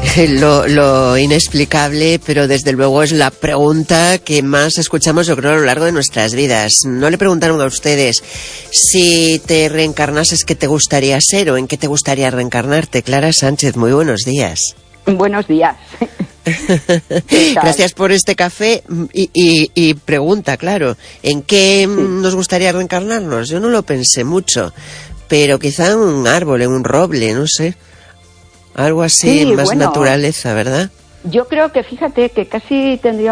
lo inexplicable, pero desde luego es la pregunta que más escuchamos, yo creo, a lo largo de nuestras vidas. No le preguntaron a ustedes si te reencarnases, ¿qué te gustaría ser o en qué te gustaría reencarnarte? Clara Sánchez, muy buenos días. Buenos días. Gracias por este café y pregunta, claro, ¿en qué nos gustaría reencarnarnos? Yo no lo pensé mucho, pero quizá en un árbol, en un roble, no sé. Algo así, más naturaleza, ¿verdad? Yo creo que, fíjate, que casi tendría